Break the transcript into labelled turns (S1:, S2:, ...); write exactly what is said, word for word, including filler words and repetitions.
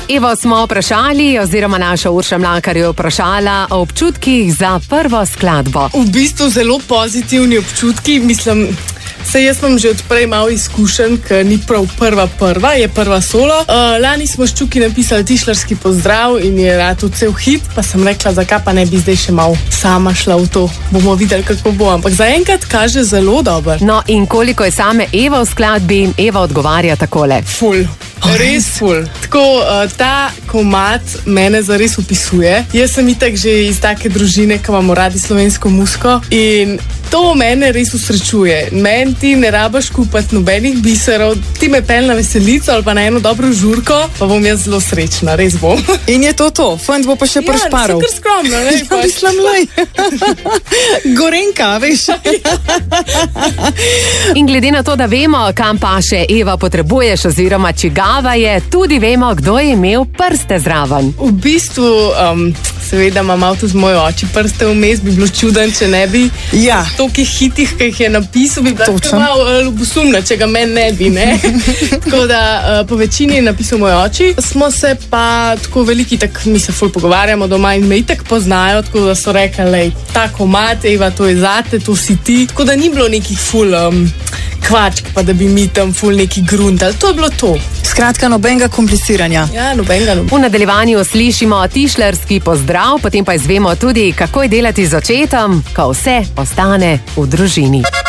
S1: Evo smo vprašali, oziroma naša Urša Mlakar je vprašala o občutkih za prvo skladbo.
S2: V bistvu zelo pozitivni občutki, mislim... Sej jaz imam že odprej malo izkušen, ker ni prav prva prva, je prva solo. Uh, lani smo s Čuki napisali Tišlerski pozdrav in je rad cel hit, pa sem rekla, zakaj pa ne bi zdaj še malo sama šla v to. Bomo videli, kako bo, ampak zaenkrat kaže zelo dober.
S1: No in koliko je same Eva v skladbi? Eva odgovarja takole.
S2: Ful. Res ful. Tako, uh, ta komad mene zares opisuje. Jaz sem itak že iz take družine, ki imamo radi slovensko muziko in to mene res usrečuje. Meni ti ne rabaš kupati nobenih biserov, ti me pel na veselico ali pa na eno dobro žurko, pa bom jaz zelo srečna, res bom.
S3: In je to to, fant bo pa še
S2: ja,
S3: prešparal.
S2: Ja, kar skromno, ne?
S3: Ja, mislim, lej. Gorenka, veš.
S1: In glede na to, da vemo, kam pa še Eva potrebuješ oziroma čigava je, tudi vemo, kdo je imel prste zraven.
S2: V bistvu, um, seveda ima malo tudi moj oči prste vmes, bi bilo čuden, če ne bi.
S3: Ja.
S2: Tokih hitih, ki jih je napisal, bi bila tako malo uh, ljubosumna, če ga meni ne bi, ne? Tako da uh, po večini je napisal moj oči. Smo se pa tako veliki, tako mi se ful pogovarjamo doma in me itak poznajo, tako da so rekli, lej, ta komad, Eva, to je zate, to si ti. Tako da ni bilo nekih ful um, kvačk, pa da bi mi tam ful neki grundali. To je bilo to.
S3: Skratka, nobenega kompliciranja.
S2: Ja, nobenega.
S1: V nadaljevanju slišimo Tišlerski pozdrav, potem pa izvemo tudi, kako je delati z očetom, ko vse ostane v družini.